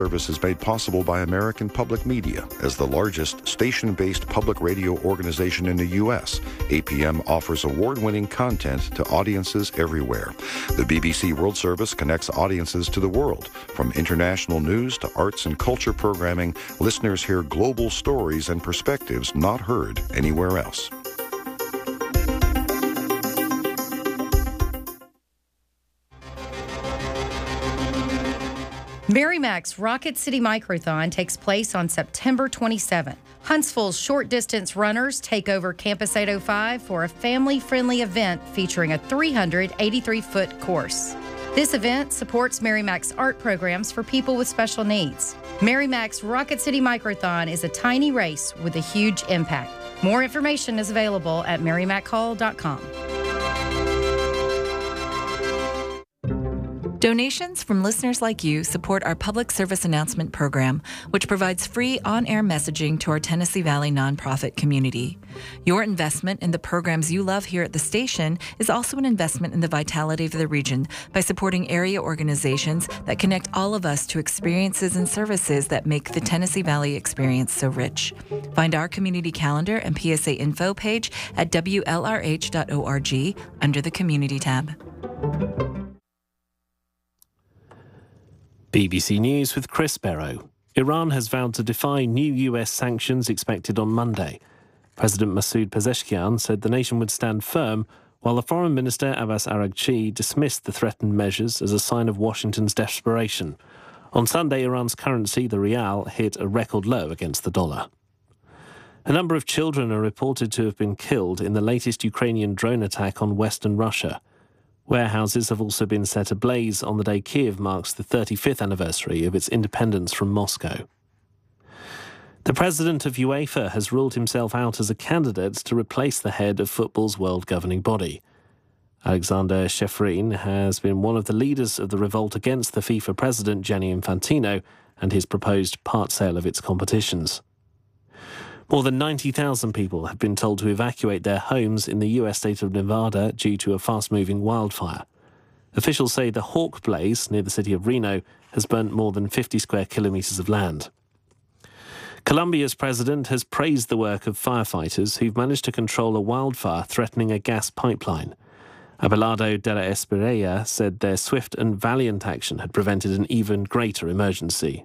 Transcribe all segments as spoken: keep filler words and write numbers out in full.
Service is made possible by American Public Media. As the largest station-based public radio organization in the U S, A P M offers award-winning content to audiences everywhere. The B B C World Service connects audiences to the world. From international news to arts and culture programming, listeners hear global stories and perspectives not heard anywhere else. Merrimack's Rocket City Microthon takes place on September twenty-seventh. Huntsville's short-distance runners take over Campus eight oh five for a family-friendly event featuring a three hundred eighty-three foot course. This event supports Merrimack's art programs for people with special needs. Merrimack's Rocket City Microthon is a tiny race with a huge impact. More information is available at merrimack hall dot com. Donations from listeners like you support our public service announcement program, which provides free on-air messaging to our Tennessee Valley nonprofit community. Your investment in the programs you love here at the station is also an investment in the vitality of the region by supporting area organizations that connect all of us to experiences and services that make the Tennessee Valley experience so rich. Find our community calendar and P S A info page at W L R H dot org under the Community tab. B B C News with Chris Barrow. Iran has vowed to defy new U S sanctions expected on Monday. President Masoud Pezeshkian said the nation would stand firm, while the Foreign Minister Abbas Araghchi dismissed the threatened measures as a sign of Washington's desperation. On Sunday, Iran's currency, the rial, hit a record low against the dollar. A number of children are reported to have been killed in the latest Ukrainian drone attack on western Russia. Warehouses have also been set ablaze on the day Kyiv marks the thirty-fifth anniversary of its independence from Moscow. The president of UEFA has ruled himself out as a candidate to replace the head of football's world governing body. Alexander Shefrin has been one of the leaders of the revolt against the FIFA president Gianni Infantino and his proposed part sale of its competitions. More than ninety thousand people have been told to evacuate their homes in the U S state of Nevada due to a fast-moving wildfire. Officials say the Hawk Blaze, near the city of Reno, has burnt more than fifty square kilometres of land. Colombia's president has praised the work of firefighters who've managed to control a wildfire threatening a gas pipeline. Abelardo de la Espriella said their swift and valiant action had prevented an even greater emergency.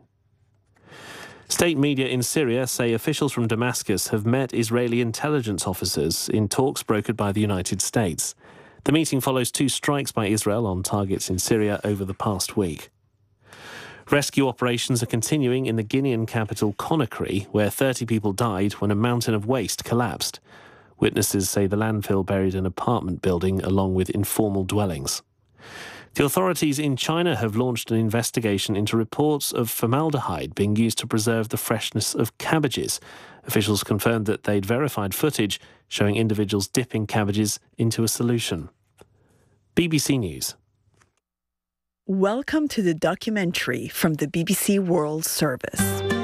State media in Syria say officials from Damascus have met Israeli intelligence officers in talks brokered by the United States. The meeting follows two strikes by Israel on targets in Syria over the past week. Rescue operations are continuing in the Guinean capital Conakry, where thirty people died when a mountain of waste collapsed. Witnesses say the landfill buried an apartment building along with informal dwellings. The authorities in China have launched an investigation into reports of formaldehyde being used to preserve the freshness of cabbages. Officials confirmed that they'd verified footage showing individuals dipping cabbages into a solution. B B C News. Welcome to the documentary from the B B C World Service.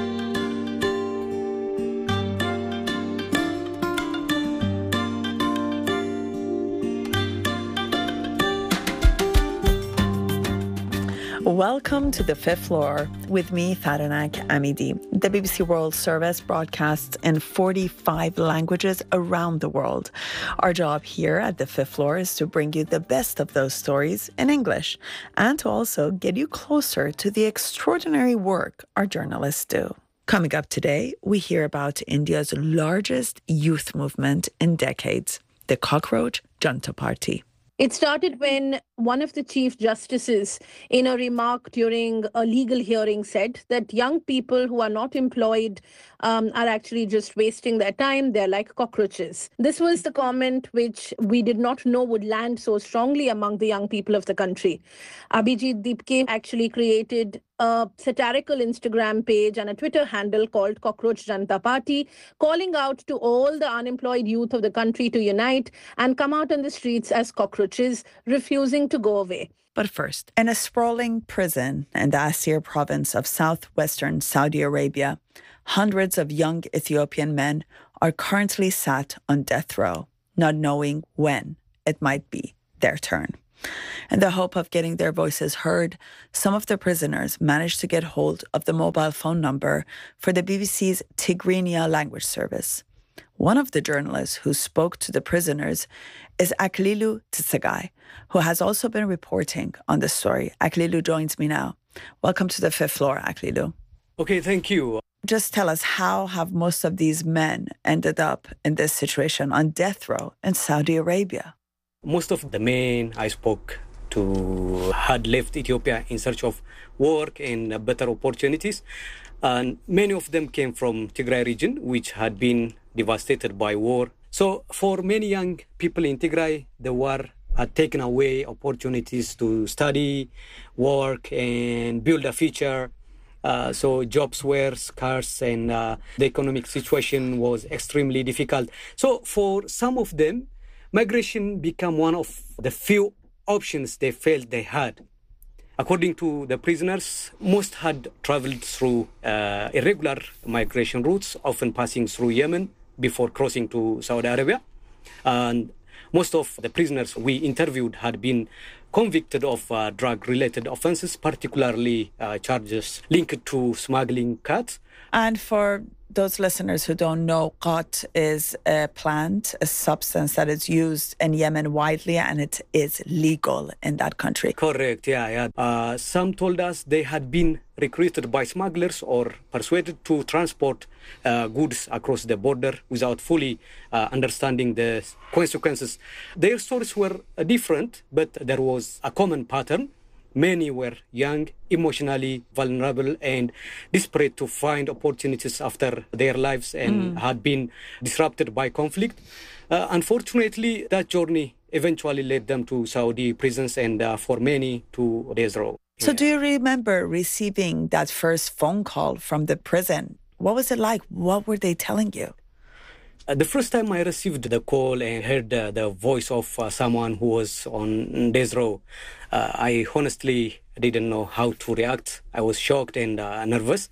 Welcome to the fifth floor with me, Faranak Amidi. The B B C World Service broadcasts in forty-five languages around the world. Our job here at the fifth floor is to bring you the best of those stories in English and to also get you closer to the extraordinary work our journalists do. Coming up today, we hear about India's largest youth movement in decades, the Cockroach Junta Party. It started when one of the chief justices, in a remark during a legal hearing, said that young people who are not employed um, are actually just wasting their time. They're like cockroaches. This was the comment which we did not know would land so strongly among the young people of the country. Abhijit Dipke actually created a satirical Instagram page and a Twitter handle called Cockroach Junta Party, calling out to all the unemployed youth of the country to unite and come out on the streets as cockroaches, refusing to go away. But first, in a sprawling prison in the Asir province of southwestern Saudi Arabia, hundreds of young Ethiopian men are currently sat on death row, not knowing when it might be their turn. In the hope of getting their voices heard, some of the prisoners managed to get hold of the mobile phone number for the B B C's Tigrinya language service. One of the journalists who spoke to the prisoners is Aklilu Tsagai, who has also been reporting on the story. Aklilu joins me now. Welcome to the fifth floor, Aklilu. Okay, thank you. Just tell us, how have most of these men ended up in this situation on death row in Saudi Arabia? Most of the men I spoke to had left Ethiopia in search of work and better opportunities. And many of them came from Tigray region, which had been devastated by war. So for many young people in Tigray, the war had taken away opportunities to study, work, and build a future. Uh, so jobs were scarce and uh, the economic situation was extremely difficult. So for some of them, migration became one of the few options they felt they had. According to the prisoners, most had traveled through uh, irregular migration routes, often passing through Yemen before crossing to Saudi Arabia. And most of the prisoners we interviewed had been convicted of uh, drug-related offenses, particularly uh, charges linked to smuggling khat. And for those listeners who don't know, khat is a plant, a substance that is used in Yemen widely, and it is legal in that country. Correct, yeah, yeah. Uh, some told us they had been recruited by smugglers or persuaded to transport uh, goods across the border without fully uh, understanding the consequences. Their stories were uh, different, but there was a common pattern. Many were young, emotionally vulnerable, and desperate to find opportunities after their lives and mm. had been disrupted by conflict. Uh, unfortunately, that journey eventually led them to Saudi prisons and uh, for many to death row. So yeah. Do you remember receiving that first phone call from the prison? What was it like? What were they telling you? Uh, the first time I received the call and heard uh, the voice of uh, someone who was on death row, uh, I honestly didn't know how to react. I was shocked and uh, nervous.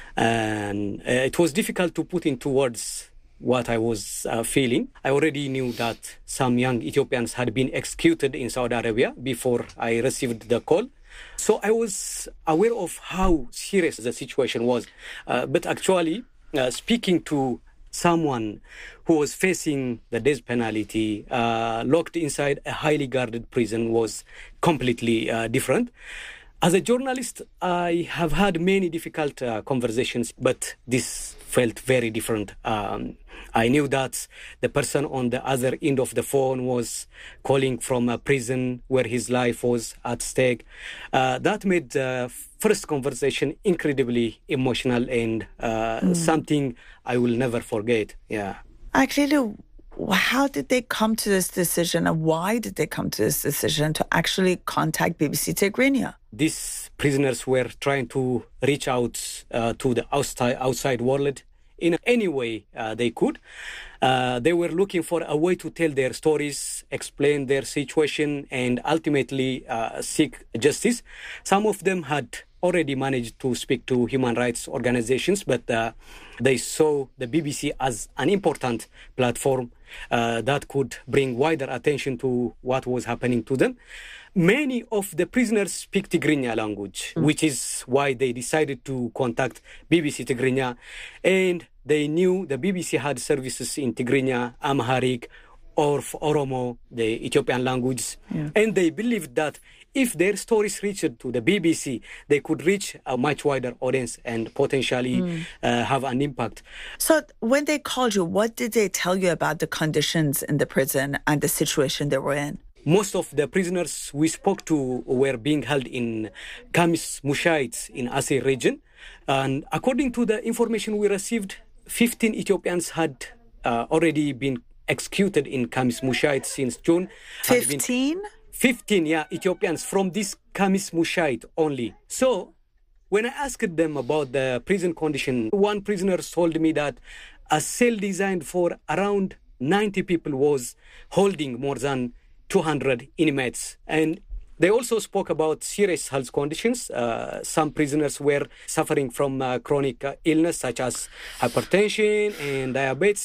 And uh, it was difficult to put into words what I was uh, feeling. I already knew that some young Ethiopians had been executed in Saudi Arabia before I received the call. So I was aware of how serious the situation was. Uh, but actually, uh, speaking to someone who was facing the death penalty, uh, locked inside a highly guarded prison, was completely uh, different. As a journalist, I have had many difficult uh, conversations, but this felt very different. Um, I knew that the person on the other end of the phone was calling from a prison where his life was at stake. Uh, that made the first conversation incredibly emotional and uh, mm. something I will never forget. Yeah. Actually, how did they come to this decision, and why did they come to this decision to actually contact B B C Tigrinya? These prisoners were trying to reach out uh, to the outside, outside world in any way uh, they could. Uh, they were looking for a way to tell their stories, explain their situation, and ultimately uh, seek justice. Some of them had already managed to speak to human rights organizations, but uh, they saw the B B C as an important platform uh, that could bring wider attention to what was happening to them. Many of the prisoners speak Tigrinya language, mm. which is why they decided to contact B B C Tigrinya. And they knew the B B C had services in Tigrinya, Amharic, or Oromo, the Ethiopian language. Yeah. And they believed that if their stories reached to the B B C, they could reach a much wider audience and potentially mm. uh, have an impact. So when they called you, what did they tell you about the conditions in the prison and the situation they were in? Most of the prisoners we spoke to were being held in Kamis Mushait in Aceh region. And according to the information we received, fifteen Ethiopians had uh, already been executed in Kamis Mushait since June. fifteen? fifteen, yeah, Ethiopians from this Kamis Mushait only. So when I asked them about the prison condition, one prisoner told me that a cell designed for around ninety people was holding more than two hundred inmates. And they also spoke about serious health conditions. Uh, some prisoners were suffering from uh, chronic uh, illness such as hypertension and diabetes.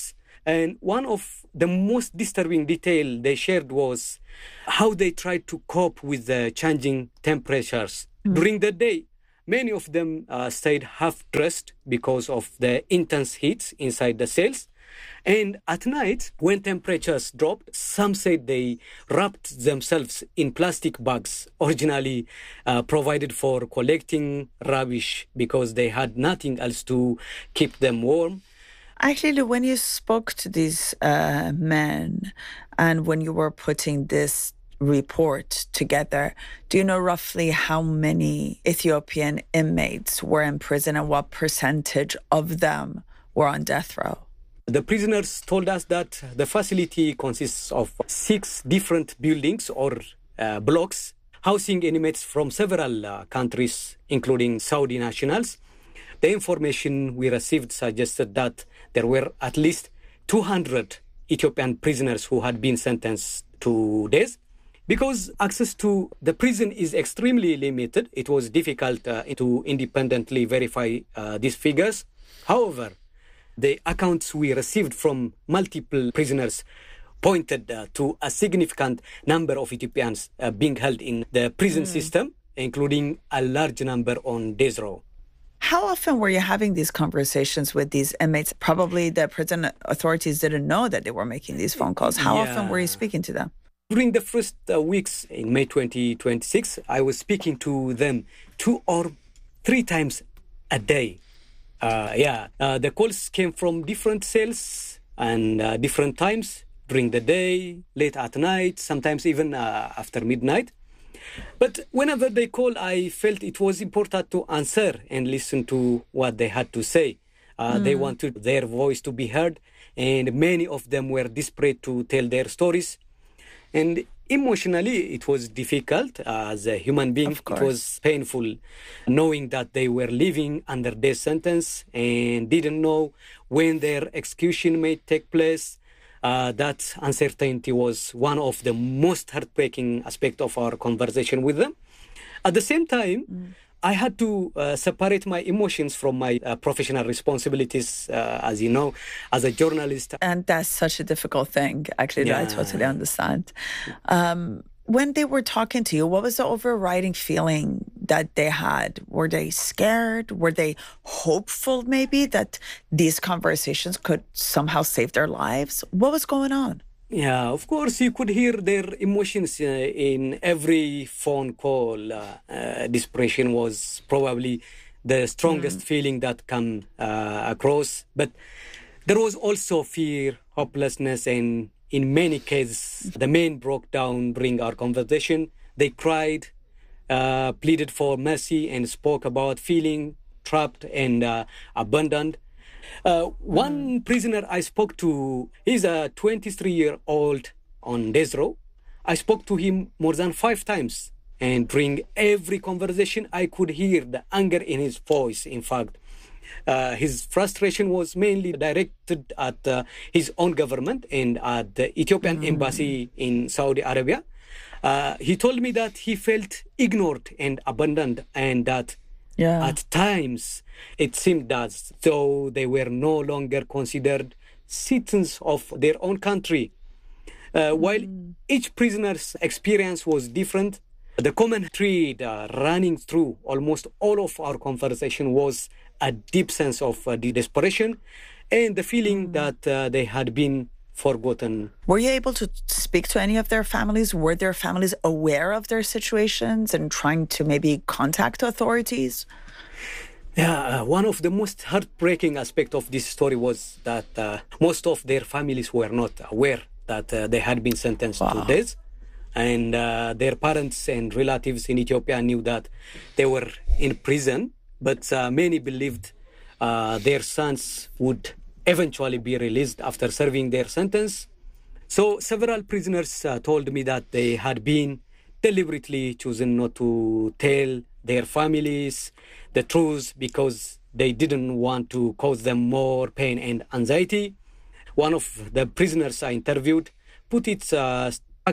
And one of the most disturbing detail they shared was how they tried to cope with the changing temperatures. Mm. During the day, many of them uh, stayed half-dressed because of the intense heat inside the cells. And at night, when temperatures dropped, some said they wrapped themselves in plastic bags, originally uh, provided for collecting rubbish because they had nothing else to keep them warm. Actually, when you spoke to these uh, men and when you were putting this report together, do you know roughly how many Ethiopian inmates were in prison and what percentage of them were on death row? The prisoners told us that the facility consists of six different buildings or uh, blocks, housing inmates from several uh, countries, including Saudi nationals. The information we received suggested that there were at least two hundred Ethiopian prisoners who had been sentenced to death. Because access to the prison is extremely limited, it was difficult uh, to independently verify uh, these figures. However, the accounts we received from multiple prisoners pointed uh, to a significant number of Ethiopians uh, being held in the prison mm. system, including a large number on death row. How often were you having these conversations with these inmates? Probably the prison authorities didn't know that they were making these phone calls. How yeah. often were you speaking to them? During the first uh, weeks in May twenty twenty-six, I was speaking to them two or three times a day. Uh, yeah, uh, the calls came from different cells and uh, different times during the day, late at night, sometimes even uh, after midnight. But whenever they called, I felt it was important to answer and listen to what they had to say. Uh, mm. They wanted their voice to be heard, and many of them were desperate to tell their stories. And emotionally, it was difficult. Uh, as a human being, it was painful knowing that they were living under death sentence and didn't know when their execution may take place. Uh, that uncertainty was one of the most heartbreaking aspects of our conversation with them. At the same time, mm. I had to uh, separate my emotions from my uh, professional responsibilities, uh, as you know, as a journalist. And that's such a difficult thing, actually, yeah. that I totally understand. Um, when they were talking to you, what was the overriding feeling that they had? Were they scared? Were they hopeful, maybe, that these conversations could somehow save their lives? What was going on? Yeah, of course, you could hear their emotions uh, in every phone call. Uh, uh, desperation was probably the strongest mm. feeling that came uh, across. But there was also fear, hopelessness, and in many cases, the men broke down during our conversation. They cried, uh, pleaded for mercy, and spoke about feeling trapped and uh, abandoned. Uh, one mm. prisoner I spoke to, he's a twenty-three-year-old on death row. I spoke to him more than five times. And during every conversation, I could hear the anger in his voice, in fact. Uh, his frustration was mainly directed at uh, his own government and at the Ethiopian mm. embassy in Saudi Arabia. Uh, he told me that he felt ignored and abandoned, and that yeah. at times it seemed as though they were no longer considered citizens of their own country. Uh, mm. While each prisoner's experience was different, the common thread uh, running through almost all of our conversation was a deep sense of uh, desperation and the feeling mm. that uh, they had been forgotten. Were you able to speak to any of their families? Were their families aware of their situations and trying to maybe contact authorities? Yeah, uh, one of the most heartbreaking aspects of this story was that uh, most of their families were not aware that uh, they had been sentenced wow. to death. And uh, their parents and relatives in Ethiopia knew that they were in prison, but uh, many believed uh, their sons would eventually be released after serving their sentence. So several prisoners uh, told me that they had been deliberately chosen not to tell their families the truth because they didn't want to cause them more pain and anxiety. One of the prisoners I interviewed put it uh,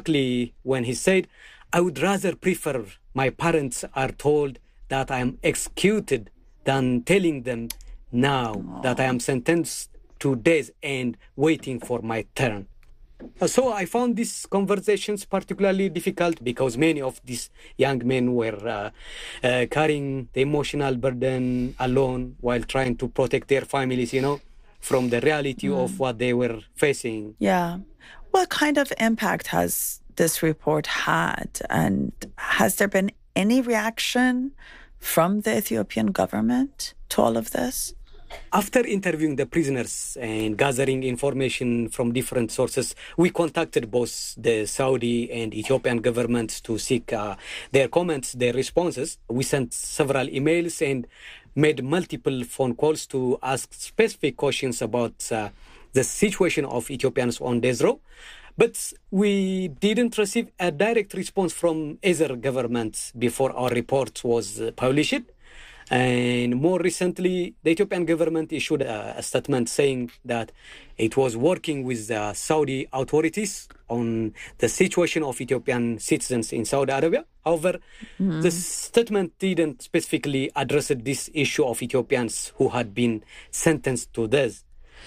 when he said, I would rather prefer my parents are told that I am executed than telling them now Aww. that I am sentenced two days and waiting for my turn. So I found these conversations particularly difficult because many of these young men were uh, uh, carrying the emotional burden alone while trying to protect their families, you know, from the reality mm. of what they were facing. Yeah. What kind of impact has this report had? And has there been any reaction from the Ethiopian government to all of this? After interviewing the prisoners and gathering information from different sources, we contacted both the Saudi and Ethiopian governments to seek uh, their comments, their responses. We sent several emails and made multiple phone calls to ask specific questions about uh, the situation of Ethiopians on death row. But we didn't receive a direct response from either government before our report was uh, published. And more recently, the Ethiopian government issued a, a statement saying that it was working with the Saudi authorities on the situation of Ethiopian citizens in Saudi Arabia. However, mm-hmm. the statement didn't specifically address this issue of Ethiopians who had been sentenced to death.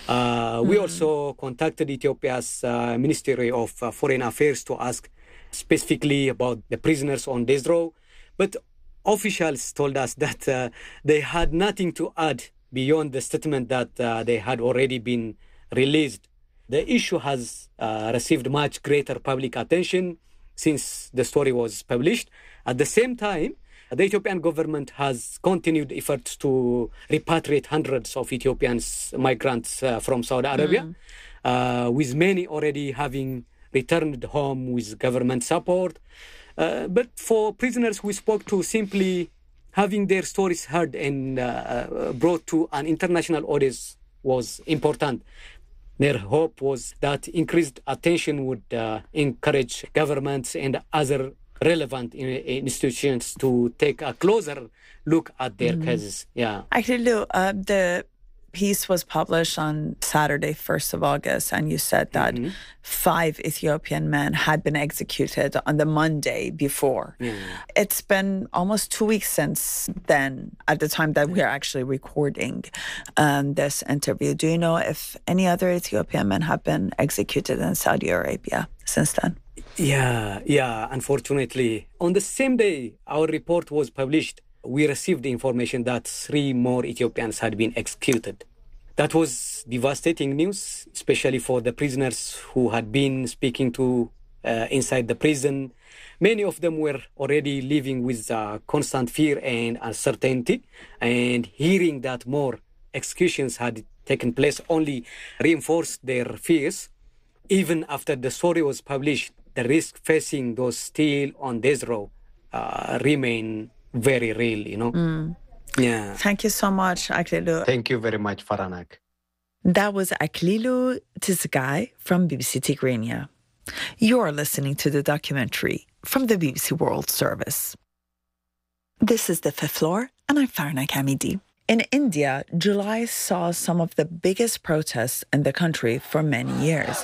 Uh, mm-hmm. We also contacted Ethiopia's uh, Ministry of uh, Foreign Affairs to ask specifically about the prisoners on death row, but officials told us that uh, they had nothing to add beyond the statement that uh, they had already been released. The issue has uh, received much greater public attention since the story was published. At the same time, the Ethiopian government has continued efforts to repatriate hundreds of Ethiopians migrants uh, from Saudi Arabia, mm. uh, with many already having returned home with government support. Uh, but for prisoners we spoke to, simply having their stories heard and uh, brought to an international audience was important. Their hope was that increased attention would uh, encourage governments and other relevant in, institutions to take a closer look at their mm-hmm. cases. Yeah. Actually, Lou, uh, the piece was published on Saturday, first of August, and you said that mm-hmm. five Ethiopian men had been executed on the Monday before. Mm. It's been almost two weeks since then, at the time that we're actually recording um, this interview. Do you know if any other Ethiopian men have been executed in Saudi Arabia since then? Yeah, yeah, unfortunately. On the same day our report was published, we received the information that three more Ethiopians had been executed. That was devastating news, especially for the prisoners who had been speaking to uh, inside the prison. Many of them were already living with uh, constant fear and uncertainty, and hearing that more executions had taken place only reinforced their fears. Even after the story was published, the risk facing those still on death row uh, remain very real, you know. Mm. Yeah. Thank you so much, Aklilu. Thank you very much, Faranak. That was Aklilu Tsgai from B B C Tigrinya. You're listening to the documentary from the B B C World Service. This is The Fifth Floor, and I'm Farnak Hamidi. In India, July saw some of the biggest protests in the country for many years.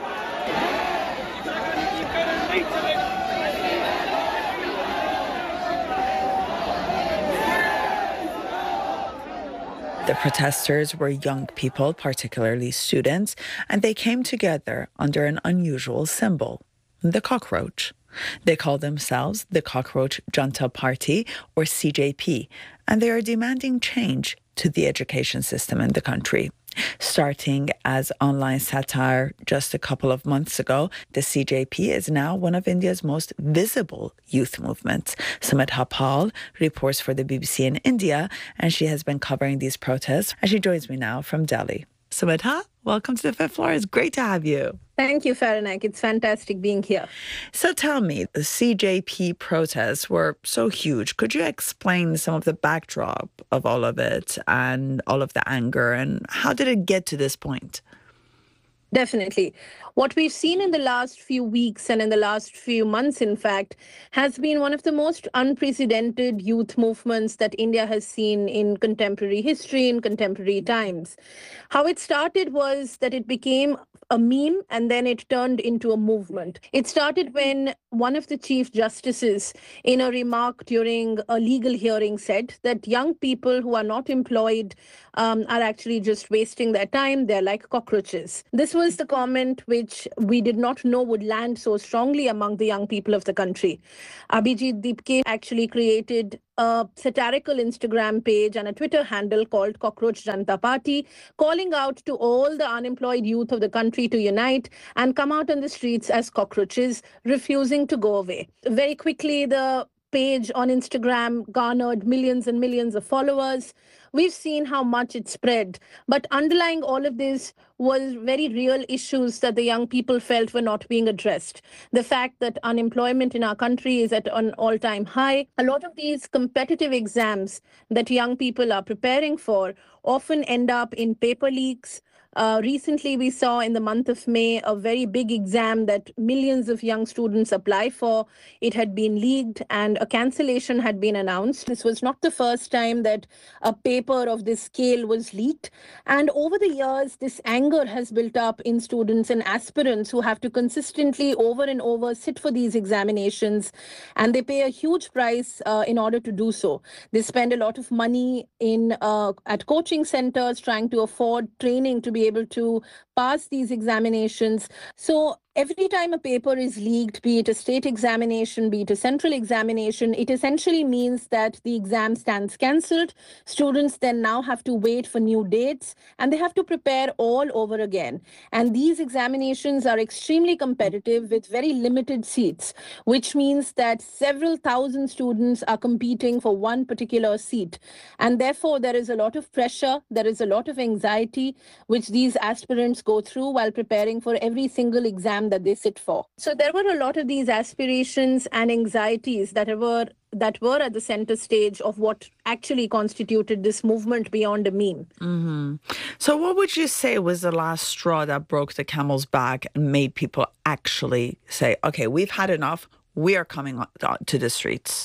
The protesters were young people, particularly students, and they came together under an unusual symbol, the cockroach. They call themselves the Cockroach Junta Party, or C J P, and they are demanding change to the education system in the country. Starting as online satire just a couple of months ago, the C J P is now one of India's most visible youth movements. Samitha Paul reports for the B B C in India, and she has been covering these protests, and she joins me now from Delhi. Samitha, welcome to The Fifth Floor. It's great to have you. Thank you, Faranak. It's fantastic being here. So tell me, the C J P protests were so huge. Could you explain some of the backdrop of all of it and all of the anger, and how did it get to this point? Definitely. What we've seen in the last few weeks and in the last few months, in fact, has been one of the most unprecedented youth movements that India has seen in contemporary history, in contemporary times. How it started was that it became a meme and then it turned into a movement. It started when one of the chief justices, in a remark during a legal hearing, said that young people who are not employed um, are actually just wasting their time. They're like cockroaches. This was the comment which we did not know would land so strongly among the young people of the country. Abhijit Dipke actually created a satirical Instagram page and a Twitter handle called Cockroach Janata Party, calling out to all the unemployed youth of the country to unite and come out on the streets as cockroaches, refusing to go away. Very quickly, the page on Instagram garnered millions and millions of followers. We've seen how much it spread. But underlying all of this was very real issues that the young people felt were not being addressed. The fact that unemployment in our country is at an all-time high. A lot of these competitive exams that young people are preparing for often end up in paper leaks. Uh, recently, we saw in the month of May a very big exam that millions of young students apply for. It had been leaked and a cancellation had been announced. This was not the first time that a paper of this scale was leaked. And over the years, this anger has built up in students and aspirants who have to consistently over and over sit for these examinations. And they pay a huge price uh, in order to do so. They spend a lot of money in uh, at coaching centers trying to afford training to be able to pass these examinations. So every time a paper is leaked, be it a state examination, be it a central examination, it essentially means that the exam stands cancelled. Students then now have to wait for new dates and they have to prepare all over again. And these examinations are extremely competitive with very limited seats, which means that several thousand students are competing for one particular seat. And therefore, there is a lot of pressure, there is a lot of anxiety, which these aspirants go through while preparing for every single exam that they sit for. So there were a lot of these aspirations and anxieties that were that were at the center stage of what actually constituted this movement beyond a meme. Mm-hmm. So what would you say was the last straw that broke the camel's back and made people actually say, okay, we've had enough, we are coming to the streets?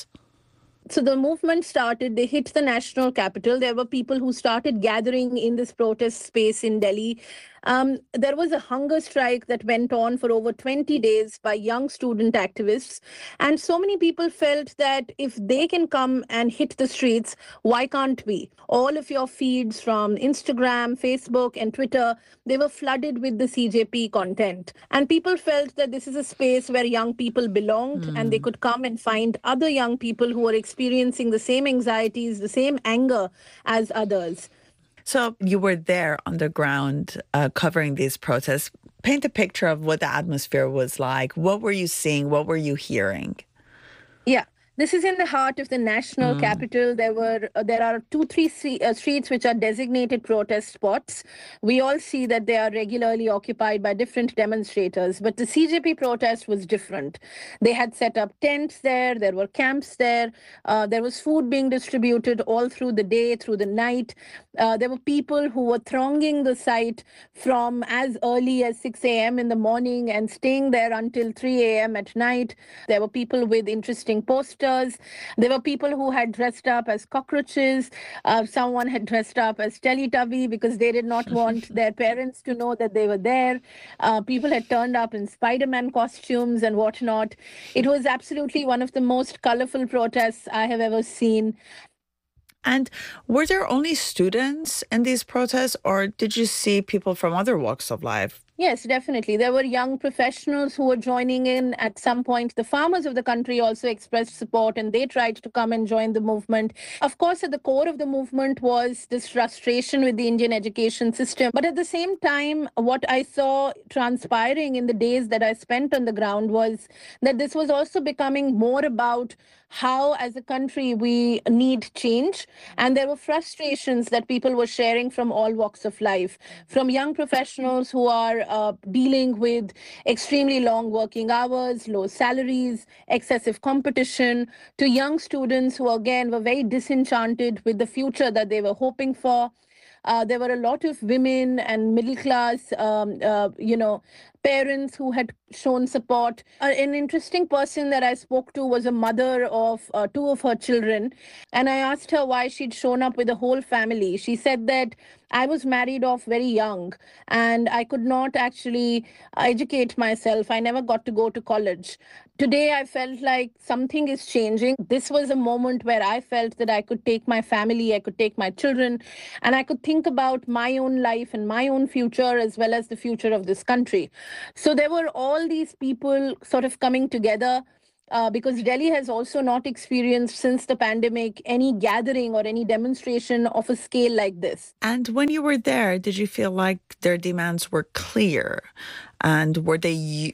So the movement started, they hit the national capital. There were people who started gathering in this protest space in Delhi. Um, there was a hunger strike that went on for over twenty days by young student activists. And so many people felt that if they can come and hit the streets, why can't we? All of your feeds from Instagram, Facebook, and Twitter, they were flooded with the C J P content. And people felt that this is a space where young people belonged mm. and they could come and find other young people who are experiencing the same anxieties, the same anger as others. So you were there on the ground uh, covering these protests. Paint a picture of what the atmosphere was like. What were you seeing? What were you hearing? Yeah. This is in the heart of the national mm. capital. There were uh, there are two, three see, uh, streets which are designated protest spots. We all see that they are regularly occupied by different demonstrators. But the C J P protest was different. They had set up tents there. There were camps there. Uh, there was food being distributed all through the day, through the night. Uh, there were people who were thronging the site from as early as six a.m. in the morning and staying there until three a.m. at night. There were people with interesting posters. There were people who had dressed up as cockroaches. Uh, someone had dressed up as Teletubby because they did not want their parents to know that they were there. Uh, people had turned up in Spider-Man costumes and whatnot. It was absolutely one of the most colorful protests I have ever seen. And were there only students in these protests, or did you see people from other walks of life? Yes, definitely. There were young professionals who were joining in at some point. The farmers of the country also expressed support and they tried to come and join the movement. Of course, at the core of the movement was this frustration with the Indian education system. But at the same time, what I saw transpiring in the days that I spent on the ground was that this was also becoming more about how, as a country, we need change. And there were frustrations that people were sharing from all walks of life, from young professionals who are uh, dealing with extremely long working hours, low salaries, excessive competition, to young students who, again, were very disenchanted with the future that they were hoping for. Uh, there were a lot of women and middle class, um, uh, you know, parents who had shown support. Uh, an interesting person that I spoke to was a mother of uh, two of her children. And I asked her why she'd shown up with the whole family. She said that I was married off very young and I could not actually educate myself. I never got to go to college. Today, I felt like something is changing. This was a moment where I felt that I could take my family, I could take my children, and I could think about my own life and my own future as well as the future of this country. So there were all these people sort of coming together. Uh, because Delhi has also not experienced since the pandemic any gathering or any demonstration of a scale like this. And when you were there, did you feel like their demands were clear? And were they u-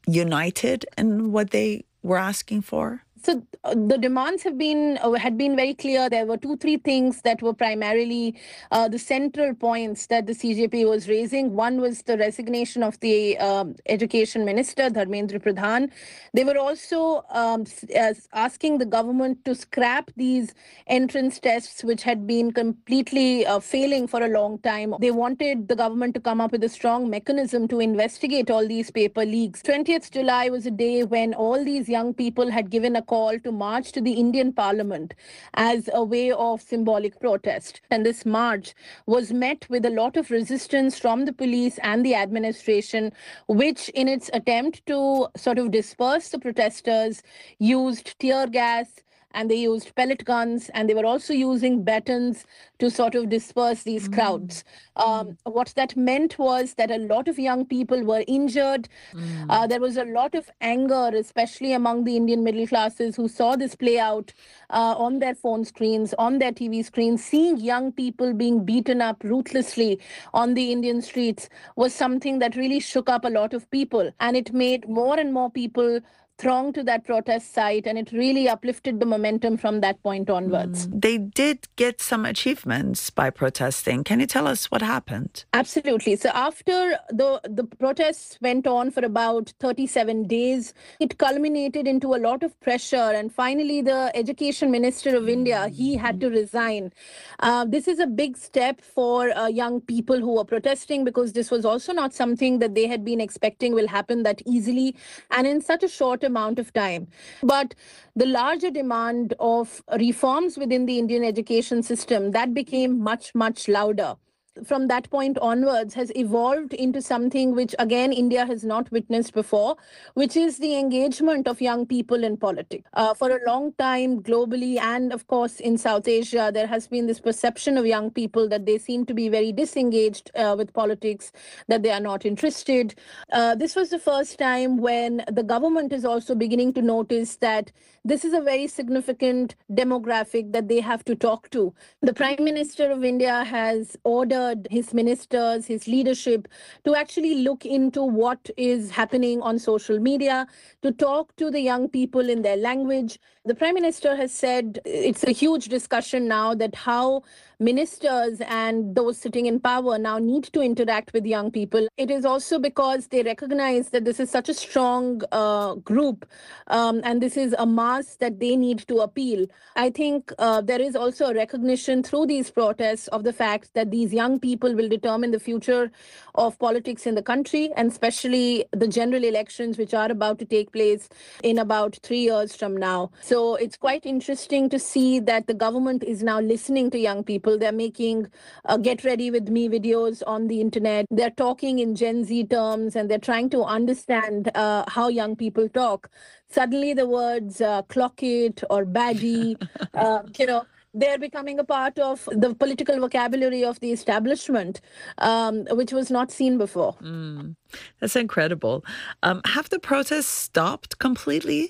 united in what they were asking for? So uh, the demands have been uh, had been very clear. There were two, three things that were primarily uh, the central points that the C J P was raising. One was the resignation of the um, education minister, Dharmendra Pradhan. They were also um, s- asking the government to scrap these entrance tests, which had been completely uh, failing for a long time. They wanted the government to come up with a strong mechanism to investigate all these paper leaks. twentieth July was a day when all these young people had given a call to march to the Indian Parliament as a way of symbolic protest. And this march was met with a lot of resistance from the police and the administration, which in its attempt to sort of disperse the protesters used tear gas, and they used pellet guns, and they were also using batons to sort of disperse these mm. crowds. Um, mm. What that meant was that a lot of young people were injured. Mm. Uh, there was a lot of anger, especially among the Indian middle classes who saw this play out uh, on their phone screens, on their T V screens. Seeing young people being beaten up ruthlessly on the Indian streets was something that really shook up a lot of people. And it made more and more people throng to that protest site, and it really uplifted the momentum from that point onwards. Mm. They did get some achievements by protesting. Can you tell us what happened? Absolutely. So after the, the protests went on for about thirty-seven days, it culminated into a lot of pressure, and finally the Education Minister of India, he had to resign. Uh, this is a big step for uh, young people who were protesting, because this was also not something that they had been expecting will happen that easily and in such a short amount of time. But the larger demand of reforms within the Indian education system, that became much, much louder. From that point onwards has evolved into something which, again, India has not witnessed before, which is the engagement of young people in politics. Uh, for a long time, globally, and of course in South Asia, there has been this perception of young people that they seem to be very disengaged uh, with politics, that they are not interested. Uh, this was the first time when the government is also beginning to notice that this is a very significant demographic that they have to talk to. The Prime Minister of India has ordered his ministers, his leadership, to actually look into what is happening on social media, to talk to the young people in their language. The Prime Minister has said it's a huge discussion now that how ministers and those sitting in power now need to interact with young people. It is also because they recognize that this is such a strong uh, group um, and this is a mass that they need to appeal. I think uh, there is also a recognition through these protests of the fact that these young people will determine the future of politics in the country, and especially the general elections, which are about to take place in about three years from now. So it's quite interesting to see that the government is now listening to young people. They're making uh, get ready with me videos on the internet. They're talking in Gen Z terms, and they're trying to understand uh, how young people talk. Suddenly the words uh, clock it or baddie, uh, you know, they're becoming a part of the political vocabulary of the establishment, um, which was not seen before. Mm, that's incredible. Um, have the protests stopped completely?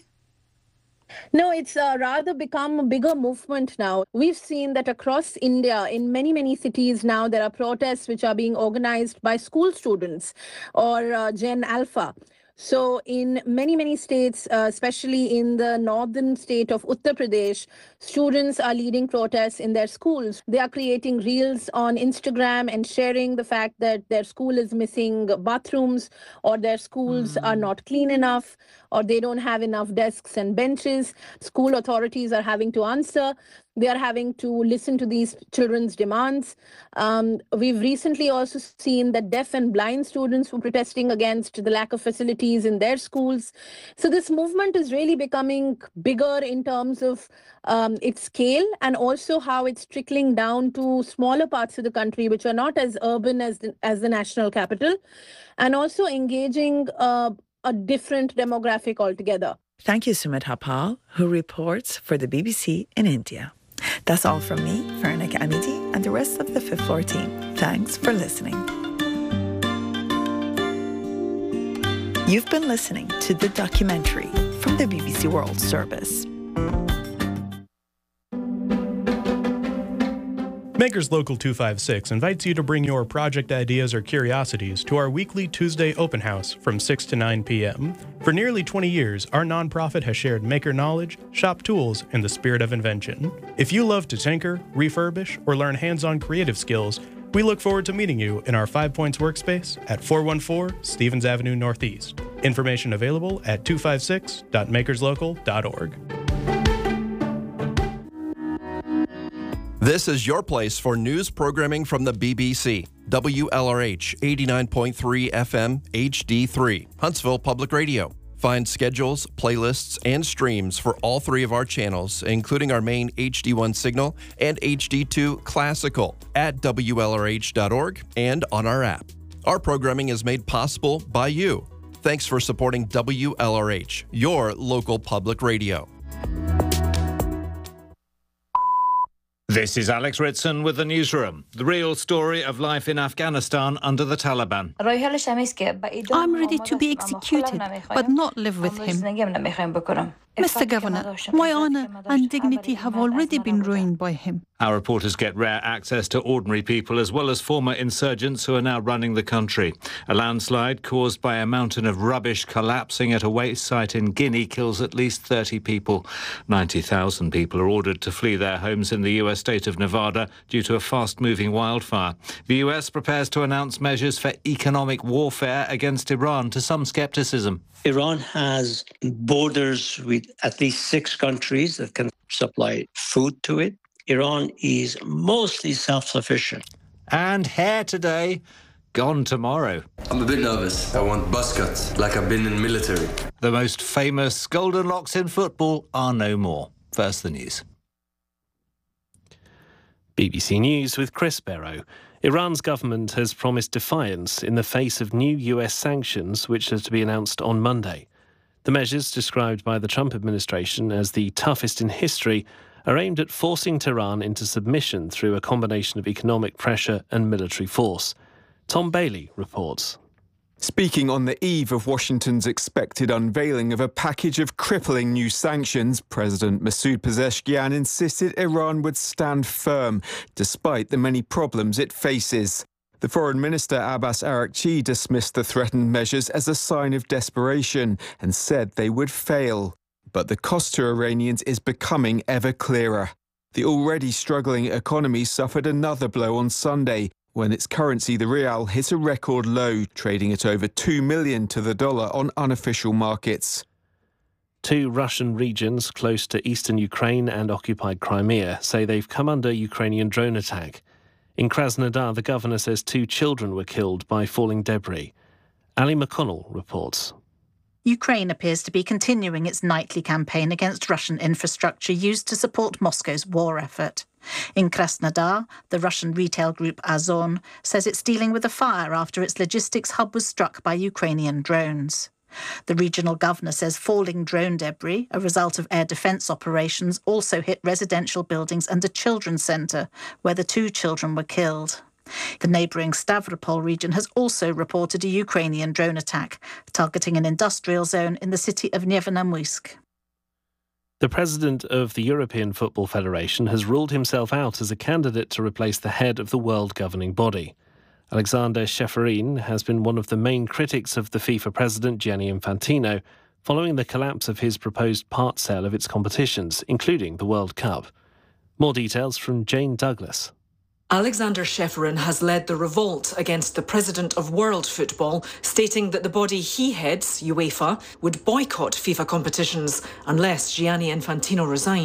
No, it's uh, rather become a bigger movement now. We've seen that across India, in many, many cities now, there are protests which are being organized by school students or uh, Gen Alpha. So in many, many states, uh, especially in the northern state of Uttar Pradesh, students are leading protests in their schools. They are creating reels on Instagram and sharing the fact that their school is missing bathrooms, or their schools mm. are not clean enough, or they don't have enough desks and benches. School authorities are having to answer. they are having to listen to these children's demands. Um, we've recently also seen that deaf and blind students were protesting against the lack of facilities in their schools. So this movement is really becoming bigger in terms of um, its scale and also how it's trickling down to smaller parts of the country, which are not as urban as the, as the national capital, and also engaging uh, a different demographic altogether. Thank you, Sumit Hapal, who reports for the B B C in India. That's all from me, Farnak Amidi, and the rest of the Fifth Floor team. Thanks for listening. You've been listening to The Documentary from the B B C World Service. Makers Local two five six invites you to bring your project ideas or curiosities to our weekly Tuesday open house from six to nine p.m. For nearly twenty years, our nonprofit has shared maker knowledge, shop tools, and the spirit of invention. If you love to tinker, refurbish, or learn hands-on creative skills, we look forward to meeting you in our Five Points workspace at four one four Stevens Avenue Northeast. Information available at two five six dot makers local dot org. This is your place for news programming from the B B C. W L R H eighty-nine point three F M H D three, Huntsville Public Radio. Find schedules, playlists, and streams for all three of our channels, including our main H D one signal and H D two classical at W L R H dot org and on our app. Our programming is made possible by you. Thanks for supporting W L R H, your local public radio. This is Alex Ritson with the newsroom. The real story of life in Afghanistan under the Taliban. I'm ready to be executed, but not live with him. Mister Governor, my honour and dignity have already been ruined by him. Our reporters get rare access to ordinary people as well as former insurgents who are now running the country. A landslide caused by a mountain of rubbish collapsing at a waste site in Guinea kills at least thirty people. ninety thousand people are ordered to flee their homes in the U S state of Nevada due to a fast-moving wildfire. The U S prepares to announce measures for economic warfare against Iran to some scepticism. Iran has borders with at least six countries that can supply food to it. Iran is mostly self-sufficient. And hair today, gone tomorrow. I'm a bit nervous. I want buzz cuts, like I've been in military. The most famous golden locks in football are no more. First, the news. B B C News with Chris Barrow. Iran's government has promised defiance in the face of new U S sanctions, which are to be announced on Monday. The measures, described by the Trump administration as the toughest in history, are aimed at forcing Tehran into submission through a combination of economic pressure and military force. Tom Bailey reports. Speaking on the eve of Washington's expected unveiling of a package of crippling new sanctions, President Masoud Pezeshkian insisted Iran would stand firm, despite the many problems it faces. The Foreign Minister Abbas Araghchi dismissed the threatened measures as a sign of desperation and said they would fail. But the cost to Iranians is becoming ever clearer. The already struggling economy suffered another blow on Sunday, when its currency, the rial, hit a record low, trading at over two million to the dollar on unofficial markets. Two Russian regions close to eastern Ukraine and occupied Crimea say they've come under Ukrainian drone attack. In Krasnodar, the governor says two children were killed by falling debris. Ali McConnell reports. Ukraine appears to be continuing its nightly campaign against Russian infrastructure used to support Moscow's war effort. In Krasnodar, the Russian retail group Ozon says it's dealing with a fire after its logistics hub was struck by Ukrainian drones. The regional governor says falling drone debris, a result of air defence operations, also hit residential buildings and a children's centre, where the two children were killed. The neighbouring Stavropol region has also reported a Ukrainian drone attack, targeting an industrial zone in the city of Nevenomuysk. The president of the European Football Federation has ruled himself out as a candidate to replace the head of the world governing body. Alexander Ceferin has been one of the main critics of the FIFA president Gianni Infantino, following the collapse of his proposed part sale of its competitions, including the World Cup. More details from Jane Douglas. Alexander Ceferin has led the revolt against the president of world football, stating that the body he heads, UEFA, would boycott FIFA competitions unless Gianni Infantino resigned.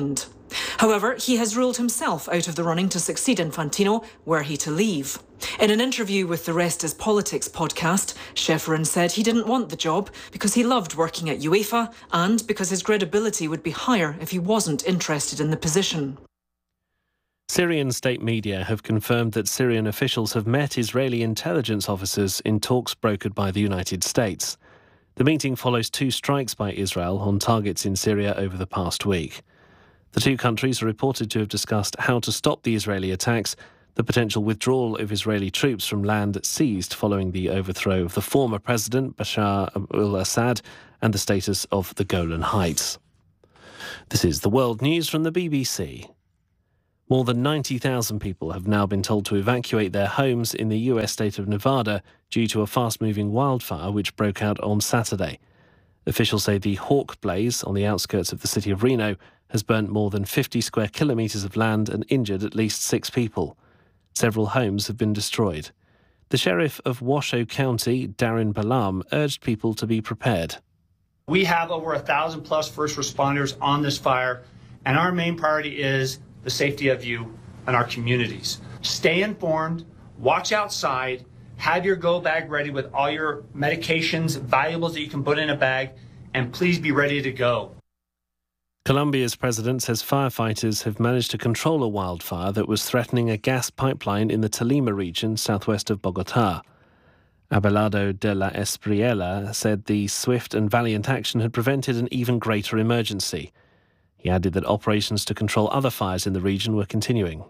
However, he has ruled himself out of the running to succeed Infantino were he to leave. In an interview with the Rest is Politics podcast, Ceferin said he didn't want the job because he loved working at UEFA and because his credibility would be higher if he wasn't interested in the position. Syrian state media have confirmed that Syrian officials have met Israeli intelligence officers in talks brokered by the United States. The meeting follows two strikes by Israel on targets in Syria over the past week. The two countries are reported to have discussed how to stop the Israeli attacks, the potential withdrawal of Israeli troops from land seized following the overthrow of the former president Bashar al-Assad, and the status of the Golan Heights. This is the World News from the B B C. More than ninety thousand people have now been told to evacuate their homes in the U S state of Nevada due to a fast-moving wildfire which broke out on Saturday. Officials say the Hawk Blaze on the outskirts of the city of Reno has burnt more than fifty square kilometres of land and injured at least six people. Several homes have been destroyed. The sheriff of Washoe County, Darren Balam, urged people to be prepared. We have over a thousand plus first responders on this fire, and our main priority is the safety of you and our communities. Stay informed, watch outside, have your go bag ready with all your medications, valuables that you can put in a bag, and please be ready to go. Colombia's president says firefighters have managed to control a wildfire that was threatening a gas pipeline in the Tolima region southwest of Bogotá. Abelardo de la Espriella said the swift and valiant action had prevented an even greater emergency. He added that operations to control other fires in the region were continuing.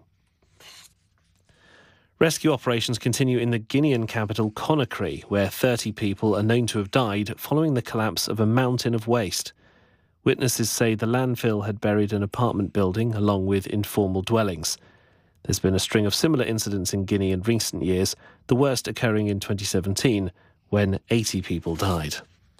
Rescue operations continue in the Guinean capital Conakry, where thirty people are known to have died following the collapse of a mountain of waste. Witnesses say the landfill had buried an apartment building along with informal dwellings. There's been a string of similar incidents in Guinea in recent years, the worst occurring in twenty seventeen, when eighty people died.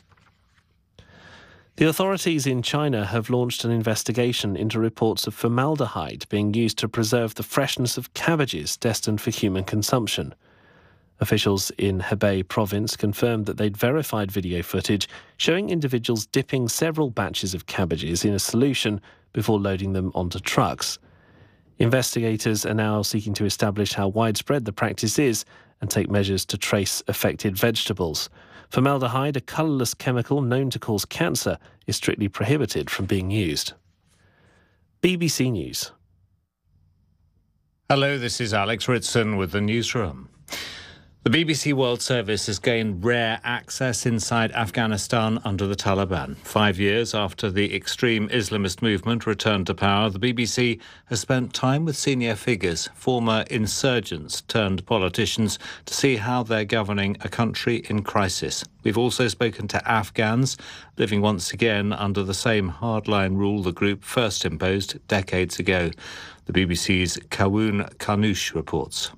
The authorities in China have launched an investigation into reports of formaldehyde being used to preserve the freshness of cabbages destined for human consumption. Officials in Hebei province confirmed that they'd verified video footage showing individuals dipping several batches of cabbages in a solution before loading them onto trucks. Investigators are now seeking to establish how widespread the practice is and take measures to trace affected vegetables. Formaldehyde, a colourless chemical known to cause cancer, is strictly prohibited from being used. B B C News. Hello, this is Alex Ritson with the newsroom. The B B C World Service has gained rare access inside Afghanistan under the Taliban. Five years after the extreme Islamist movement returned to power, the B B C has spent time with senior figures, former insurgents turned politicians, to see how they're governing a country in crisis. We've also spoken to Afghans living once again under the same hardline rule the group first imposed decades ago. The B B C's Kawoon Karnoush reports.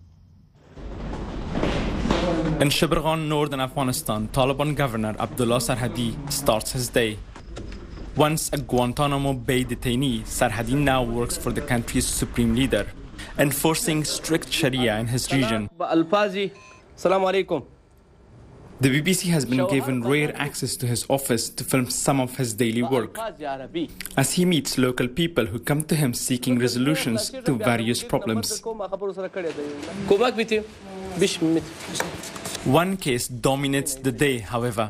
In Shibirghan, northern Afghanistan, Taliban Governor Abdullah Sarhadi starts his day. Once a Guantanamo Bay detainee, Sarhadi now works for the country's supreme leader, enforcing strict Sharia in his region. The B B C has been given rare access to his office to film some of his daily work, as he meets local people who come to him seeking resolutions to various problems. One case dominates the day, however.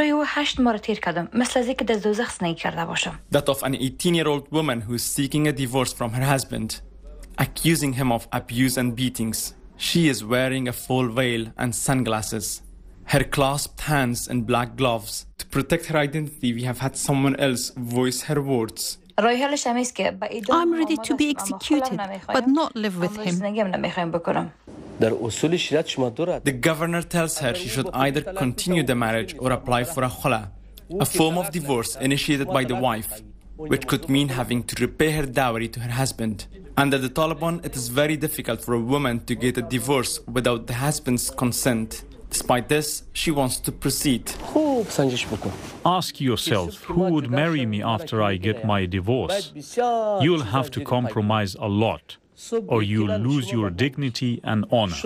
That of an eighteen-year-old woman who is seeking a divorce from her husband, accusing him of abuse and beatings. She is wearing a full veil and sunglasses. Her clasped hands in black gloves. To protect her identity, we have had someone else voice her words. I'm ready to be executed, but not live with him. The governor tells her she should either continue the marriage or apply for a khula, a form of divorce initiated by the wife, which could mean having to repay her dowry to her husband. Under the Taliban, it is very difficult for a woman to get a divorce without the husband's consent. Despite this, she wants to proceed. Ask yourself, who would marry me after I get my divorce? You'll have to compromise a lot, or you'll lose your dignity and honor.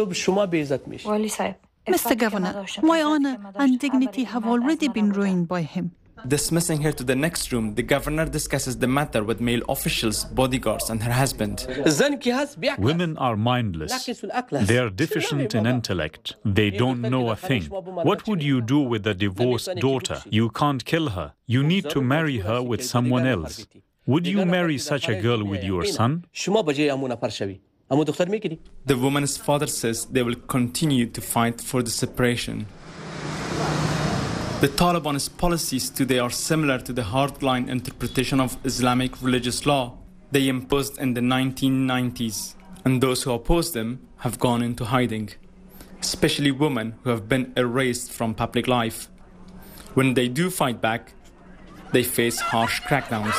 Mister Governor, my honor and dignity have already been ruined by him. Dismissing her to the next room, the governor discusses the matter with male officials, bodyguards, and her husband. Women are mindless. They are deficient in intellect. They don't know a thing. What would you do with a divorced daughter? You can't kill her. You need to marry her with someone else. Would you marry such a girl with your son? The woman's father says they will continue to fight for the separation. The Taliban's policies today are similar to the hardline interpretation of Islamic religious law they imposed in the nineteen nineties, and those who oppose them have gone into hiding, especially women who have been erased from public life. When they do fight back, they face harsh crackdowns.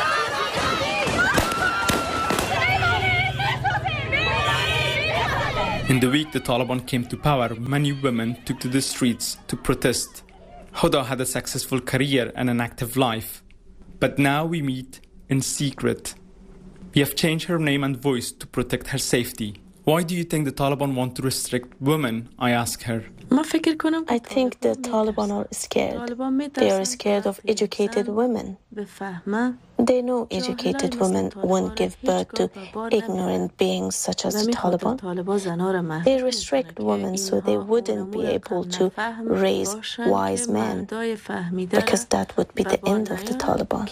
In the week the Taliban came to power, many women took to the streets to protest. Huda had a successful career and an active life, but now we meet in secret. We have changed her name and voice to protect her safety. Why do you think the Taliban want to restrict women? I ask her. I think the Taliban are scared. They are scared of educated women. They know educated women won't give birth to ignorant beings such as the Taliban. They restrict women so they wouldn't be able to raise wise men, because that would be the end of the Taliban.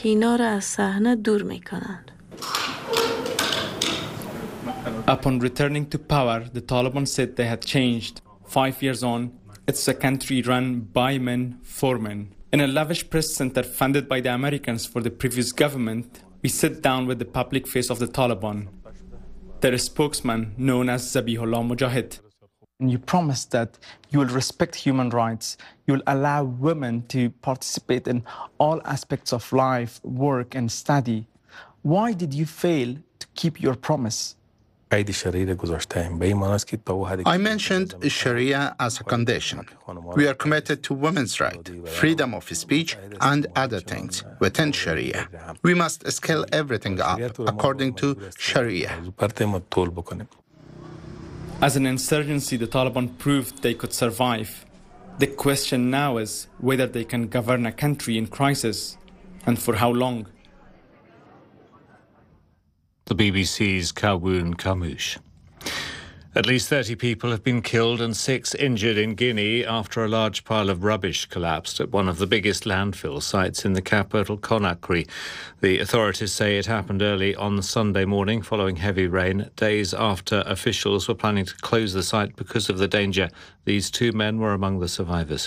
Upon returning to power, the Taliban said they had changed. Five years on, it's a country run by men for men. In a lavish press center funded by the Americans for the previous government, we sit down with the public face of the Taliban, their spokesman known as Zabihullah Mujahid. You promised that you will respect human rights, you will allow women to participate in all aspects of life, work and study. Why did you fail to keep your promise? I mentioned Sharia as a condition. We are committed to women's rights, freedom of speech, and other things within Sharia. We must scale everything up according to Sharia. As an insurgency, the Taliban proved they could survive. The question now is whether they can govern a country in crisis, and for how long. The B B C's Kawoon Kamouche. At least thirty people have been killed and six injured in Guinea after a large pile of rubbish collapsed at one of the biggest landfill sites in the capital, Conakry. The authorities say it happened early on Sunday morning following heavy rain, days after officials were planning to close the site because of the danger. These two men were among the survivors.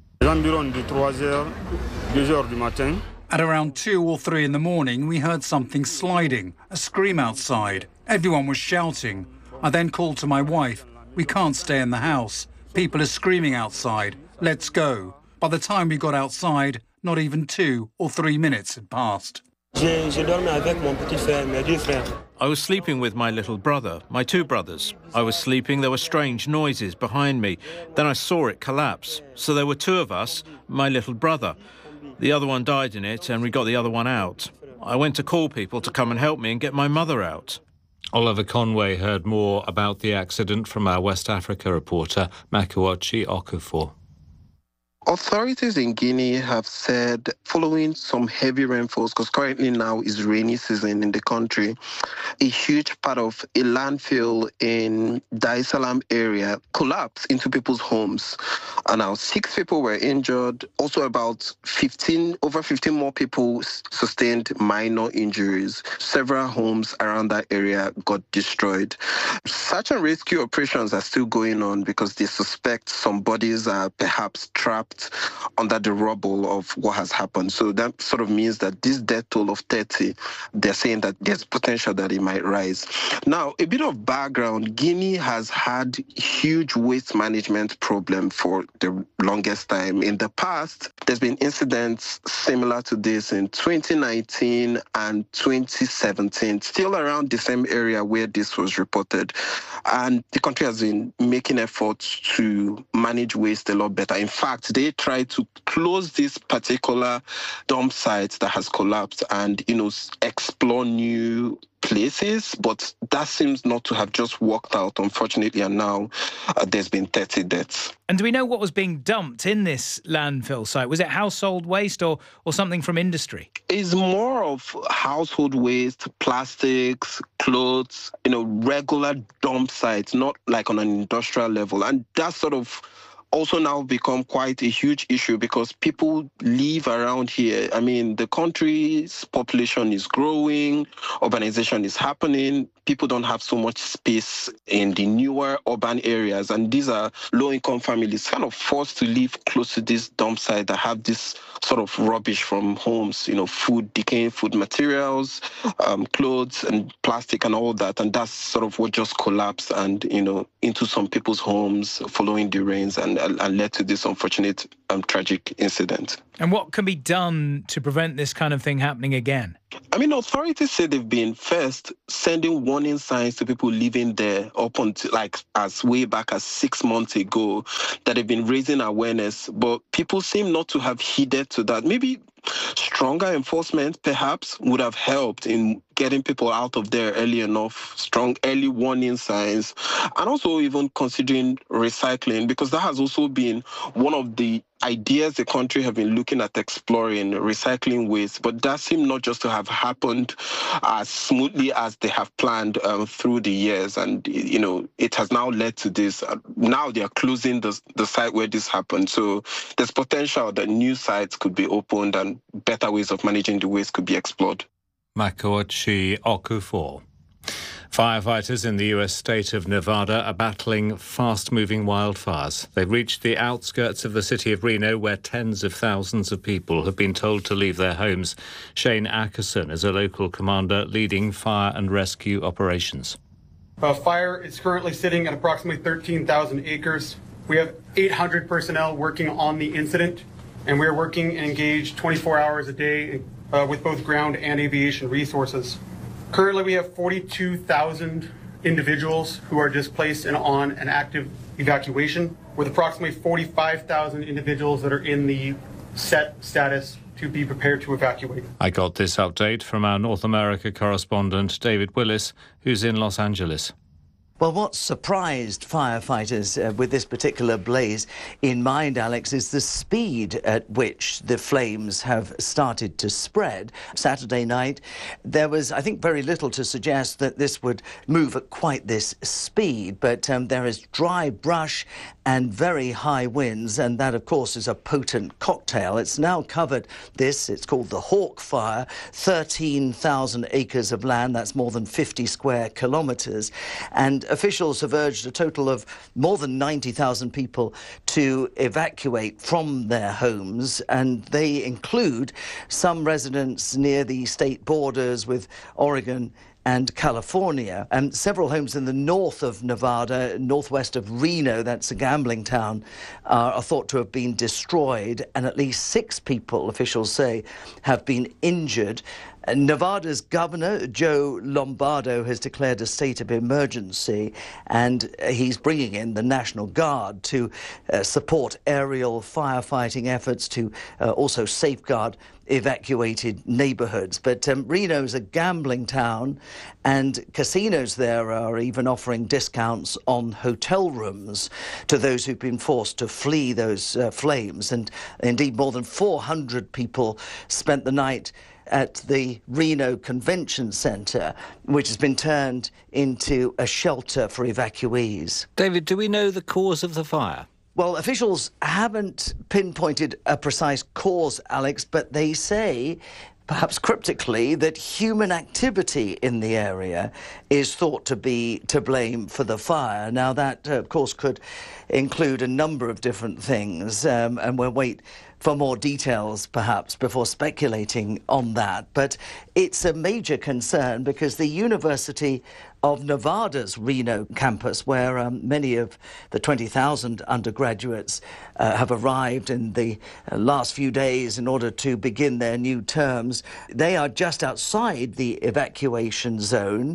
At around two or three in the morning, we heard something sliding, a scream outside. Everyone was shouting. I then called to my wife. We can't stay in the house. People are screaming outside. Let's go. By the time we got outside, not even two or three minutes had passed. I was sleeping with my little brother, my two brothers. I was sleeping, there were strange noises behind me. Then I saw it collapse. So there were two of us, my little brother. The other one died in it, and we got the other one out. I went to call people to come and help me and get my mother out. Oliver Conway heard more about the accident from our West Africa reporter, Makuachi Okufor. Authorities in Guinea have said, following some heavy rainfalls, because currently now is rainy season in the country, a huge part of a landfill in Dar es Salaam area collapsed into people's homes. And now six people were injured. Also about fifteen, over fifteen more people sustained minor injuries. Several homes around that area got destroyed. Search and rescue operations are still going on because they suspect some bodies are perhaps trapped under the rubble of what has happened. So that sort of means that this death toll of thirty, they're saying that there's potential that it might rise. Now, a bit of background, Guinea has had huge waste management problem for the longest time. In the past, there's been incidents similar to this in twenty nineteen and twenty seventeen, still around the same area where this was reported. And the country has been making efforts to manage waste a lot better. In fact, they they try to close this particular dump site that has collapsed and, you know, explore new places, but that seems not to have just worked out, unfortunately, and now uh, there's been thirty deaths. And do we know what was being dumped in this landfill site? Was it household waste or, or something from industry? It's more of household waste, plastics, clothes, you know, regular dump sites, not like on an industrial level. And that's sort of also now become quite a huge issue because people live around here. I mean, the country's population is growing, urbanization is happening. People don't have so much space in the newer urban areas, and these are low-income families kind of forced to live close to this dump site that have this sort of rubbish from homes, you know, food, decaying food materials, um, clothes and plastic and all that. And that's sort of what just collapsed and, you know, into some people's homes following the rains and, and led to this unfortunate um, tragic incident. And what can be done to prevent this kind of thing happening again? I mean, authorities say they've been first sending warning signs to people living there up until like as way back as six months ago that they've been raising awareness, but people seem not to have heeded to that. Maybe stronger enforcement perhaps would have helped in getting people out of there early enough, strong early warning signs, and also even considering recycling, because that has also been one of the ideas the country have been looking at exploring, recycling waste, but that seemed not just to have happened as smoothly as they have planned um, through the years. And, you know, it has now led to this. Uh, now they are closing the, the site where this happened. So there's potential that new sites could be opened and better ways of managing the waste could be explored. Makochi Okufor. Firefighters in the U S state of Nevada are battling fast-moving wildfires. They've reached the outskirts of the city of Reno, where tens of thousands of people have been told to leave their homes. Shane Ackerson is a local commander leading fire and rescue operations. Uh, fire is currently sitting at approximately thirteen thousand acres. We have eight hundred personnel working on the incident, and we are working and engaged twenty-four hours a day uh, with both ground and aviation resources. Currently, we have forty-two thousand individuals who are displaced and on an active evacuation, with approximately forty-five thousand individuals that are in the set status to be prepared to evacuate. I got this update from our North America correspondent, David Willis, who's in Los Angeles. Well, what surprised firefighters uh, with this particular blaze in mind, Alex, is the speed at which the flames have started to spread. Saturday night, there was, I think, very little to suggest that this would move at quite this speed, but um, there is dry brush and very high winds, and that, of course, is a potent cocktail. It's now covered this, it's called the Hawk Fire, thirteen thousand acres of land, that's more than fifty square kilometres, and officials have urged a total of more than ninety thousand people to evacuate from their homes, and they include some residents near the state borders with Oregon and California, and several homes in the north of Nevada, northwest of Reno, that's a gambling town, uh, are thought to have been destroyed, and at least six people, officials say, have been injured. Nevada's governor, Joe Lombardo, has declared a state of emergency, and he's bringing in the National Guard to uh, support aerial firefighting efforts, to uh, also safeguard evacuated neighborhoods. But um, Reno is a gambling town, and casinos there are even offering discounts on hotel rooms to those who've been forced to flee those uh, flames. And indeed, more than four hundred people spent the night at the Reno Convention Center, which has been turned into a shelter for evacuees. David, do we know the cause of the fire? Well, officials haven't pinpointed a precise cause, Alex, but they say, perhaps cryptically, that human activity in the area is thought to be to blame for the fire. Now, that, uh, of course, could include a number of different things, um, and we'll wait for more details, perhaps, before speculating on that. But it's a major concern because the University of Nevada's Reno campus, where um, many of the twenty thousand undergraduates uh, have arrived in the uh, last few days in order to begin their new terms, they are just outside the evacuation zone.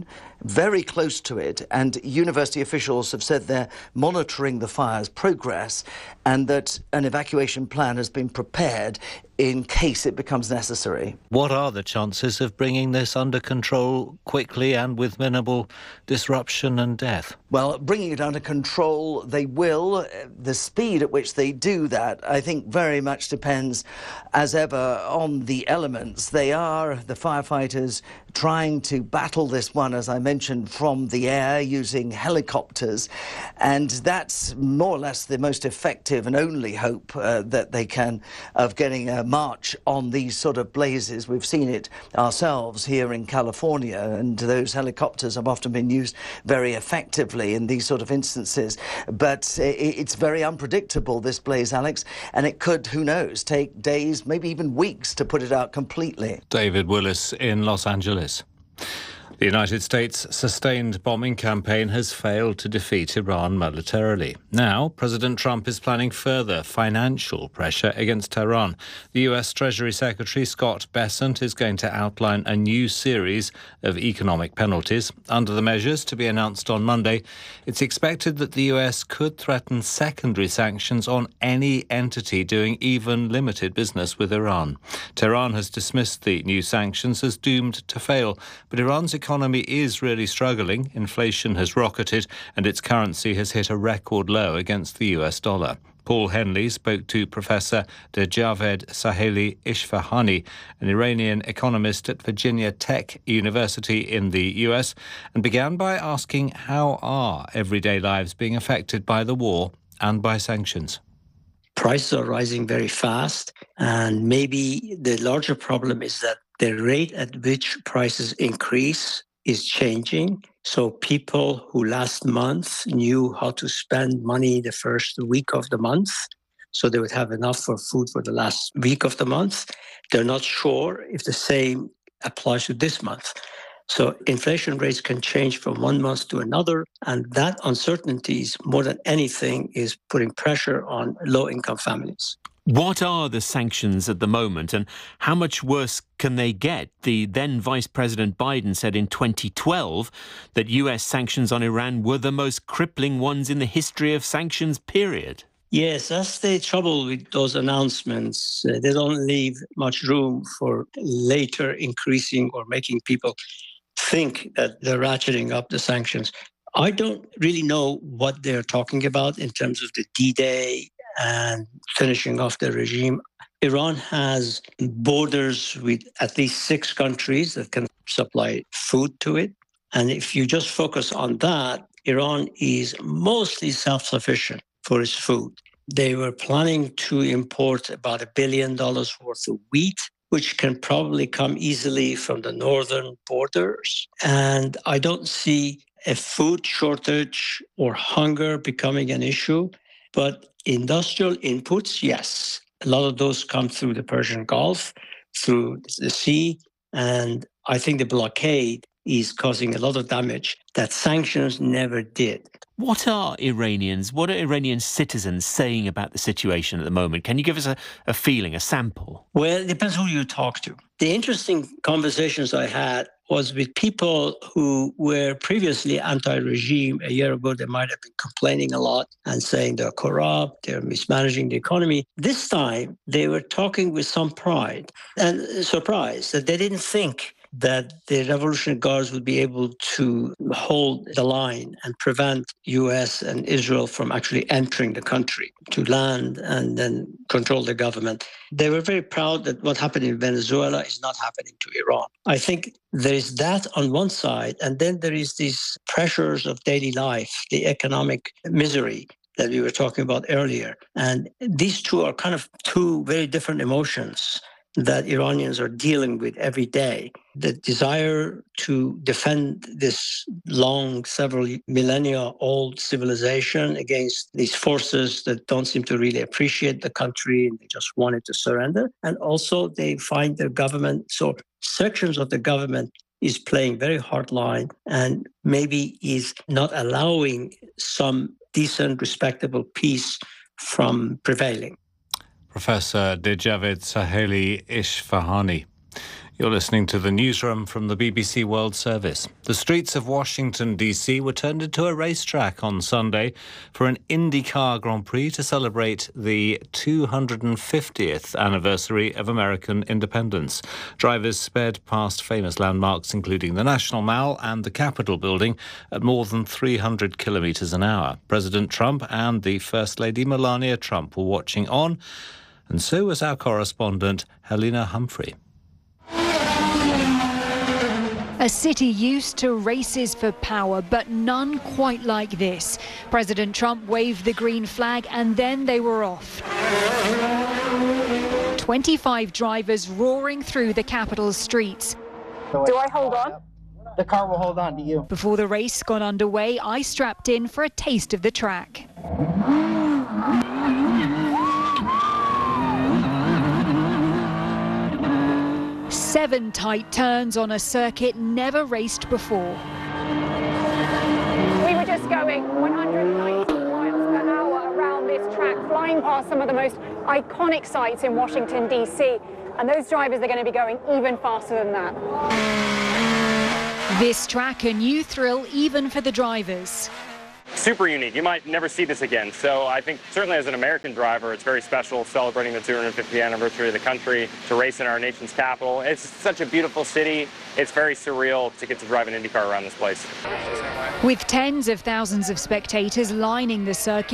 very close to it, and university officials have said they're monitoring the fire's progress and that an evacuation plan has been prepared in case it becomes necessary. What are the chances of bringing this under control quickly and with minimal disruption and death? Well, bringing it under control, they will. The speed at which they do that, I think, very much depends, as ever, on the elements. They are, the firefighters, trying to battle this one, as I mentioned, from the air using helicopters. And that's more or less the most effective and only hope uh, that they can of getting a march on these sort of blazes. We've seen it ourselves here in California, and those helicopters have often been used very effectively in these sort of instances. But it's very unpredictable, this blaze, Alex, and it could, who knows, take days, maybe even weeks to put it out completely. David Willis in Los Angeles. The United States' sustained bombing campaign has failed to defeat Iran militarily. Now, President Trump is planning further financial pressure against Tehran. The U S Treasury Secretary Scott Bessent is going to outline a new series of economic penalties. Under the measures to be announced on Monday, it's expected that the U S could threaten secondary sanctions on any entity doing even limited business with Iran. Tehran has dismissed the new sanctions as doomed to fail, but Iran's economy economy is really struggling. Inflation has rocketed and its currency has hit a record low against the U S dollar. Paul Henley spoke to Professor Dejaved Saheli Ishfahani, an Iranian economist at Virginia Tech University in the U S, and began by asking how are everyday lives being affected by the war and by sanctions. Prices are rising very fast, and maybe the larger problem is that the rate at which prices increase is changing. So people who last month knew how to spend money the first week of the month, so they would have enough for food for the last week of the month, they're not sure if the same applies to this month. So inflation rates can change from one month to another, and that uncertainty, more than anything, is putting pressure on low-income families. What are the sanctions at the moment, and how much worse can they get? The then Vice President Biden said in twenty twelve that U S sanctions on Iran were the most crippling ones in the history of sanctions, period. Yes, that's the trouble with those announcements. Uh, they don't leave much room for later increasing or making people think that they're ratcheting up the sanctions. I don't really know what they're talking about in terms of the D-Day and finishing off the regime. Iran has borders with at least six countries that can supply food to it. And if you just focus on that, Iran is mostly self-sufficient for its food. They were planning to import about a billion dollars worth of wheat, which can probably come easily from the northern borders. And I don't see a food shortage or hunger becoming an issue. But industrial inputs, yes. A lot of those come through the Persian Gulf, through the sea. And I think the blockade is causing a lot of damage that sanctions never did. What are Iranians, what are Iranian citizens saying about the situation at the moment? Can you give us a, a feeling, a sample? Well, it depends who you talk to. The interesting conversations I had was with people who were previously anti-regime. A year ago, they might have been complaining a lot and saying they're corrupt, they're mismanaging the economy. This time, they were talking with some pride and surprise that they didn't think that the Revolutionary Guards would be able to hold the line and prevent U S and Israel from actually entering the country to land and then control the government. They were very proud that what happened in Venezuela is not happening to Iran. I think there is that on one side, and then there is these pressures of daily life, the economic misery that we were talking about earlier. And these two are kind of two very different emotions that Iranians are dealing with every day. The desire to defend this long, several millennia old civilization against these forces that don't seem to really appreciate the country and they just wanted to surrender. And also they find their government, so sections of the government is playing very hard line and maybe is not allowing some decent, respectable peace from prevailing. Professor Dejaved Saheli Ishfahani. You're listening to the newsroom from the B B C World Service. The streets of Washington, D C were turned into a racetrack on Sunday for an IndyCar Grand Prix to celebrate the two hundred fiftieth anniversary of American independence. Drivers sped past famous landmarks, including the National Mall and the Capitol Building, at more than three hundred kilometres an hour. President Trump and the First Lady Melania Trump were watching on, and so was our correspondent Helena Humphrey. A city used to races for power, but none quite like this. President Trump waved the green flag and then they were off. twenty-five drivers roaring through the Capitol streets. Do I hold on? The car will hold on to you. Before the race got underway, I strapped in for a taste of the track. Seven tight turns on a circuit never raced before. We were just going one hundred ninety miles per hour around this track, flying past some of the most iconic sites in Washington, D C, and those drivers are going to be going even faster than that. This track, a new thrill even for the drivers. Super unique. You might never see this again. So I think certainly as an American driver, it's very special celebrating the two hundred fiftieth anniversary of the country, to race in our nation's capital. It's such a beautiful city. It's very surreal to get to drive an IndyCar around this place. With tens of thousands of spectators lining the circuit,